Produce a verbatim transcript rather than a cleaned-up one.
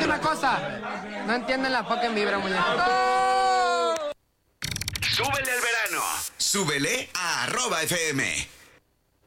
una cosa. No entienden la fucking vibra, muñeco. Súbele al verano. Súbele a arroba F M.